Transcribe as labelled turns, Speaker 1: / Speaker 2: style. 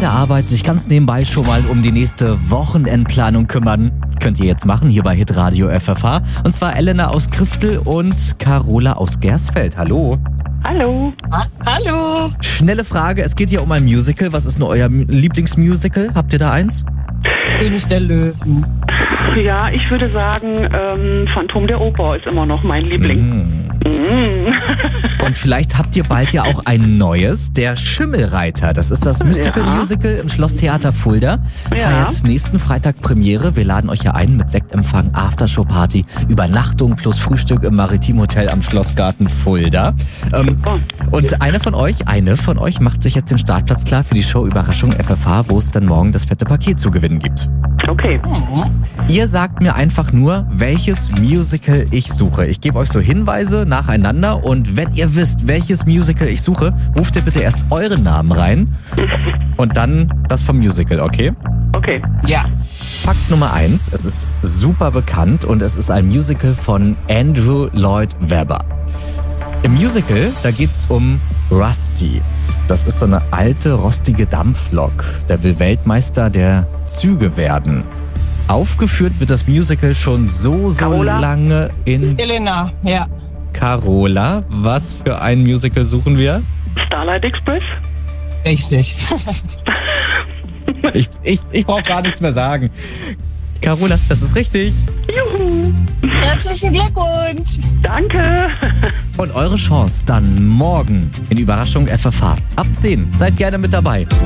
Speaker 1: der Arbeit sich ganz nebenbei schon mal um die nächste Wochenendplanung kümmern? Könnt ihr jetzt machen, hier bei Hitradio FFH. Und zwar Elena aus Kriftel und Carola aus Gersfeld. Hallo.
Speaker 2: Hallo.
Speaker 3: Hallo.
Speaker 1: Schnelle Frage, es geht hier um ein Musical. Was ist denn euer Lieblingsmusical? Habt ihr da eins?
Speaker 3: König der Löwen.
Speaker 2: Ja, ich würde sagen, Phantom der Oper ist immer noch mein Liebling.
Speaker 1: Und vielleicht habt ihr bald ja auch ein neues, der Schimmelreiter. Das ist das Musical im Schlosstheater Fulda. Feiert nächsten Freitag Premiere. Wir laden euch ja ein mit Sektempfang, Aftershow-Party, Übernachtung plus Frühstück im Maritimhotel am Schlossgarten Fulda. Und eine von euch macht sich jetzt den Startplatz klar für die Show Überraschung FFH, wo es dann morgen das fette Paket zu gewinnen gibt.
Speaker 2: Okay.
Speaker 1: Ihr sagt mir einfach nur, welches Musical ich suche. Ich gebe euch so Hinweise nacheinander und wenn ihr wisst, welches Musical ich suche, ruft ihr bitte erst euren Namen rein und dann das vom Musical, okay?
Speaker 2: Okay.
Speaker 3: Ja.
Speaker 1: Fakt Nummer 1, es ist super bekannt und es ist ein Musical von Andrew Lloyd Webber. Im Musical, da geht's um Rusty. Das ist so eine alte, rostige Dampflok. Der will Weltmeister der Züge werden. Aufgeführt wird das Musical schon so
Speaker 2: Carola?
Speaker 1: lange in...
Speaker 3: Elena, ja.
Speaker 1: Carola, was für ein Musical suchen wir?
Speaker 2: Starlight Express?
Speaker 3: Richtig.
Speaker 1: Ich brauche gar nichts mehr sagen. Carola, das ist richtig.
Speaker 2: Juhu.
Speaker 3: Herzlichen Glückwunsch.
Speaker 2: Danke.
Speaker 1: Und eure Chance dann morgen in Überraschung FFH. Ab 10. Seid gerne mit dabei.